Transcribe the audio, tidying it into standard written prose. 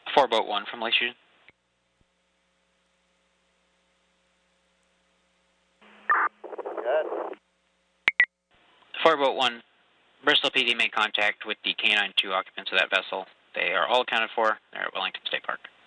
4 Boat 1 from Lake Shuden. Good. 4 Boat 1, Bristol PD made contact with the K-9 2 occupants of that vessel. They are all accounted for. They're at Wellington State Park.